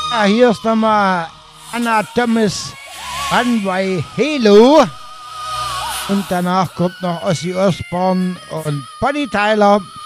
Ja, hier ist nochmal Anna Thomas Runway Halo. Und danach kommt noch Ozzy Osbourne und Bonnie Tyler.